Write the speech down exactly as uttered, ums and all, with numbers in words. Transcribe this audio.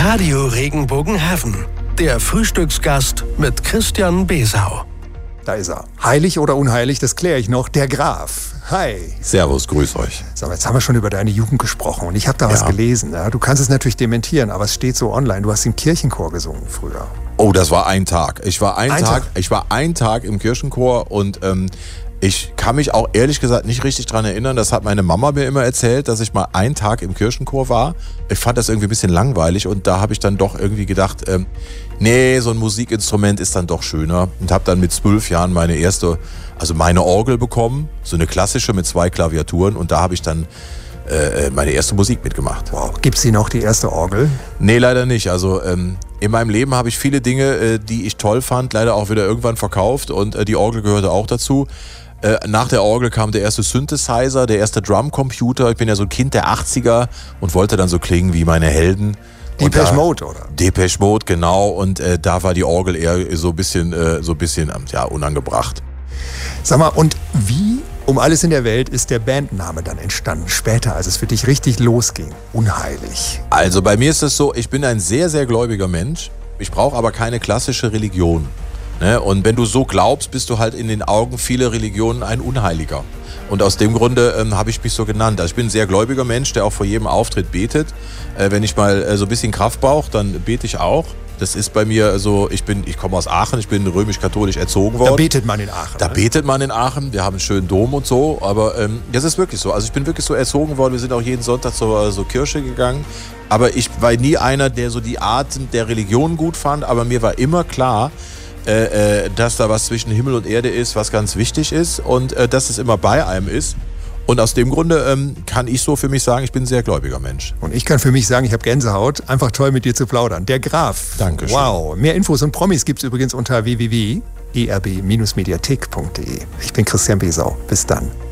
Radio Regenbogen-Heaven. Der Frühstücksgast mit Christian Besau. Da ist er. Heilig oder unheilig, das kläre ich noch. Der Graf. Hi. Servus, grüß euch. So, jetzt haben wir schon über deine Jugend gesprochen und ich habe da was Ja. gelesen. Ja? Du kannst es natürlich dementieren, aber es steht so online. Du hast im Kirchenchor gesungen früher. Oh, das war ein Tag. Ich war ein, Ein Tag, Tag? ich war ein Tag im Kirchenchor und ähm, ich kann mich auch ehrlich gesagt nicht richtig dran erinnern. Das hat meine Mama mir immer erzählt, dass ich mal einen Tag im Kirchenchor war. Ich fand das irgendwie ein bisschen langweilig und da habe ich dann doch irgendwie gedacht, ähm, nee, so ein Musikinstrument ist dann doch schöner. Und habe dann mit zwölf Jahren meine erste, also meine Orgel bekommen, so eine klassische mit zwei Klaviaturen und da habe ich dann äh, meine erste Musik mitgemacht. Wow. Gibt's sie noch, die erste Orgel? Nee, leider nicht. Also ähm, in meinem Leben habe ich viele Dinge, äh, die ich toll fand, leider auch wieder irgendwann verkauft und äh, die Orgel gehörte auch dazu. Äh, nach der Orgel kam der erste Synthesizer, der erste Drumcomputer. Ich bin ja so ein Kind der achtziger und wollte dann so klingen wie meine Helden. Und Depeche da- Mode, oder? Depeche Mode, genau. Und äh, da war die Orgel eher so ein bisschen, äh, so ein bisschen ähm, ja, unangebracht. Sag mal, und wie um alles in der Welt ist der Bandname dann entstanden? Später, als es für dich richtig losging. Unheilig. Also bei mir ist es so, ich bin ein sehr, sehr gläubiger Mensch. Ich brauche aber keine klassische Religion. Ne? Und wenn du so glaubst, bist du halt in den Augen vieler Religionen ein Unheiliger. Und aus dem Grunde ähm, habe ich mich so genannt. Also ich bin ein sehr gläubiger Mensch, der auch vor jedem Auftritt betet. Äh, wenn ich mal äh, so ein bisschen Kraft brauche, dann bete ich auch. Das ist bei mir so, ich bin, ich komme aus Aachen, ich bin römisch-katholisch erzogen worden. Da betet man in Aachen. Da ne? betet man in Aachen, wir haben einen schönen Dom und so, aber ähm, das ist wirklich so. Also ich bin wirklich so erzogen worden, wir sind auch jeden Sonntag zur, zur Kirche gegangen. Aber ich war nie einer, der so die Art der Religion gut fand, aber mir war immer klar, äh, äh, dass da was zwischen Himmel und Erde ist, was ganz wichtig ist und äh, dass es immer bei einem ist. Und aus dem Grunde ähm, kann ich so für mich sagen, ich bin ein sehr gläubiger Mensch. Und ich kann für mich sagen, ich habe Gänsehaut. Einfach toll, mit dir zu plaudern. Der Graf. Dankeschön. Wow. Mehr Infos und Promis gibt's übrigens unter w w w punkt e r b Bindestrich mediathek punkt d e. Ich bin Christian Besau. Bis dann.